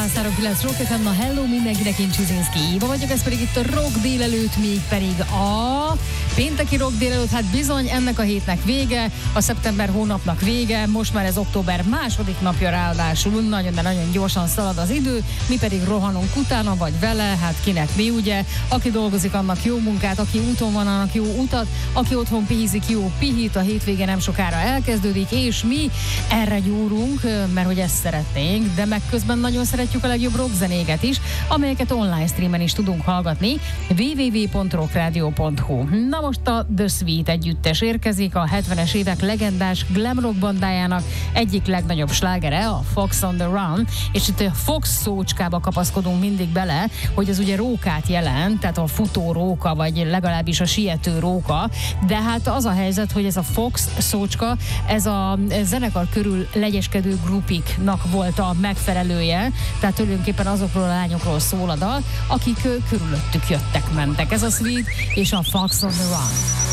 103.9 Rock FM, na hello mindenkinek, én Csizinszki Éva vagyok, ez pedig itt a Rock délelőtt, még pedig a pénteki Rock délelőtt, hát bizony ennek a hétnek vége, a szeptember hónapnak vége, most már ez október második napja ráadásul, nagyon, de nagyon gyorsan szalad az idő, mi pedig rohanunk utána, vagy vele, hát kinek mi ugye, aki dolgozik, annak jó munkát, aki úton van, annak jó utat, aki otthon pihizik, jó pihit, a hétvége nem sokára elkezdődik, és mi erre gyúrunk, mert hogy ezt szeretnénk, de meg közben nagyon szeretjük a legjobb rockzenéket is, amelyeket online streamen is tudunk hallgatni, www.rockradio.hu. Na most a The Sweet együttes érkezik, a 70-es évek legendás glam rock bandájának egyik legnagyobb slágere, a Fox on the Run, és itt a Fox szócskába kapaszkodunk mindig bele, hogy ez ugye rókát jelent, tehát a futó róka, vagy legalábbis a siető róka, de hát az a helyzet, hogy ez a Fox szócska, ez a zenekar körül legyeskedő grupiknak volt a megfelelője, tehát tulajdonképpen azokról a lányokról szól a dal, akik körülöttük jöttek-mentek. Ez a Sweet és a Fox on the Run.